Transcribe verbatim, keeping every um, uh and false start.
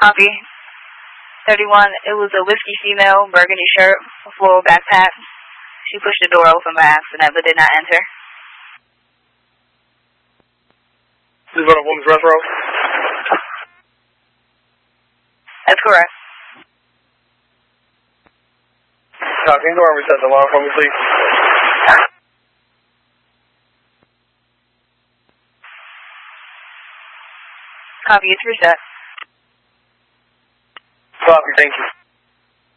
Copy. thirty-one, it was a whiskey female, burgundy shirt, a floral backpack. She pushed the door open by accident, but did not enter. This is on a woman's restroom? That's correct. Now, can you go and reset the alarm for me, please? Copy, it's reset. Copy, thank you.